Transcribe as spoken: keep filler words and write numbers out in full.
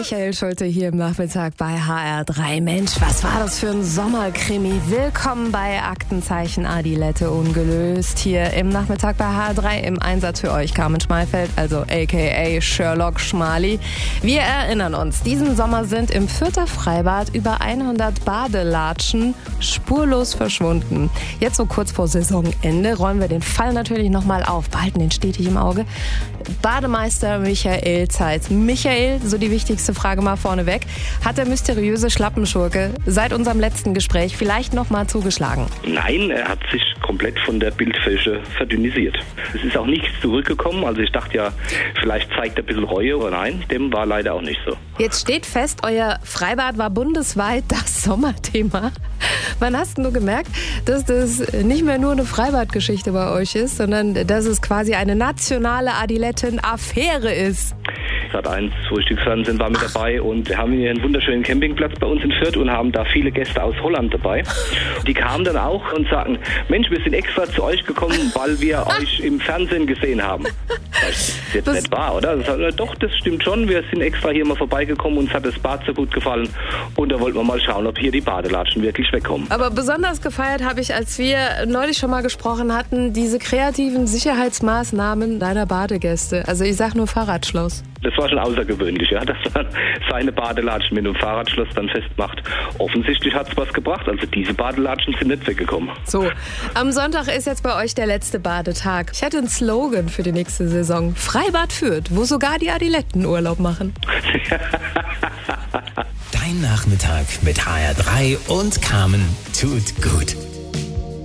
Michael Schulte hier im Nachmittag bei H R drei. Mensch, was war das für ein Sommerkrimi? Willkommen bei Aktenzeichen Adilette ungelöst. Hier im Nachmittag bei H R drei im Einsatz für euch Carmen Schmalfeld, also aka Sherlock Schmali. Wir erinnern uns, diesen Sommer sind im Fürther Freibad über hundert Badelatschen spurlos verschwunden. Jetzt so kurz vor Saisonende rollen wir den Fall natürlich nochmal auf, behalten den stetig im Auge. Bademeister Michael Zeitz. Michael, so die wichtigste Frage mal vorneweg. Hat der mysteriöse Schlappenschurke seit unserem letzten Gespräch vielleicht noch mal zugeschlagen? Nein, er hat sich komplett von der Bildfläche verdünnisiert. Es ist auch nichts zurückgekommen. Also ich dachte ja, vielleicht zeigt er ein bisschen Reue. Aber nein, dem war leider auch nicht so. Jetzt steht fest, euer Freibad war bundesweit das Sommerthema. Wann hast du gemerkt, dass das nicht mehr nur eine Freibadgeschichte bei euch ist, sondern dass es quasi eine nationale Adiletten-Affäre ist? Sat eins Frühstücksfernsehen war mit dabei und wir haben hier einen wunderschönen Campingplatz bei uns in Fürth und haben da viele Gäste aus Holland dabei. Die kamen dann auch und sagten, Mensch, wir sind extra zu euch gekommen, weil wir euch im Fernsehen gesehen haben. Das ist jetzt das nicht wahr, oder? Das hat, doch, das stimmt schon. Wir sind extra hier mal vorbeigekommen, uns hat das Bad so gut gefallen und da wollten wir mal schauen, ob hier die Badelatschen wirklich wegkommen. Aber besonders gefeiert habe ich, als wir neulich schon mal gesprochen hatten, diese kreativen Sicherheitsmaßnahmen deiner Badegäste. Also ich sag nur Fahrradschloss. Das war schon außergewöhnlich, ja, dass man seine Badelatschen mit einem Fahrradschloss dann festmacht. Offensichtlich hat es was gebracht, also diese Badelatschen sind nicht weggekommen. So, am Sonntag ist jetzt bei euch der letzte Badetag. Ich hätte einen Slogan für die nächste Saison. Freibad Fürth, wo sogar die Adiletten Urlaub machen. Dein Nachmittag mit H R drei und Carmen tut gut.